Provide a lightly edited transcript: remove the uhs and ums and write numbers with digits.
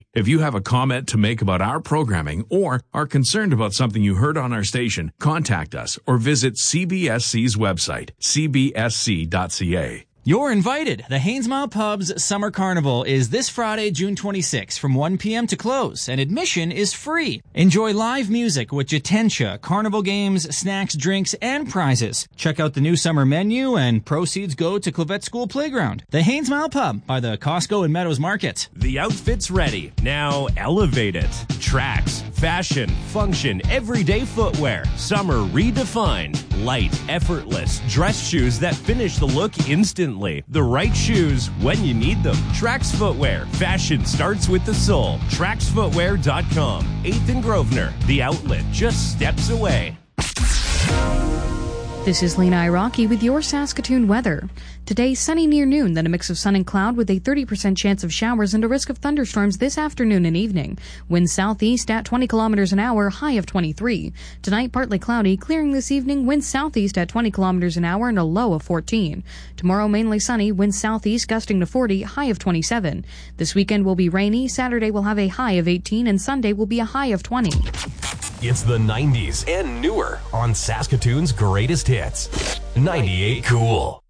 If you have a comment to make about our programming or are concerned about something you heard on our station, contact us or visit CBSC's website, cbsc.ca. You're invited. The Haynesmile Pub's Summer Carnival is this Friday, June 26, from 1 p.m. to close, and admission is free. Enjoy live music with Jatensha, carnival games, snacks, drinks, and prizes. Check out the new summer menu, and proceeds go to Clavette School Playground. The Haynesmile Pub by the Costco and Meadows Market. The outfit's ready. Now elevate it. Tracks, fashion, function, everyday footwear. Summer redefined. Light, effortless, dress shoes that finish the look instantly. The right shoes when you need them. Trax Footwear. Fashion starts with the soul. TraxFootwear.com. 8th and Grosvenor. The outlet just steps away. This is Lena Iraqi with your Saskatoon weather. Today, sunny near noon, then a mix of sun and cloud with a 30% chance of showers and a risk of thunderstorms this afternoon and evening. Winds southeast at 20 kilometers an hour, high of 23. Tonight, partly cloudy, clearing this evening, winds southeast at 20 kilometers an hour and a low of 14. Tomorrow, mainly sunny, winds southeast gusting to 40, high of 27. This weekend will be rainy. Saturday will have a high of 18 and Sunday will be a high of 20. It's the 90s and newer on Saskatoon's greatest hits. 98 Cool.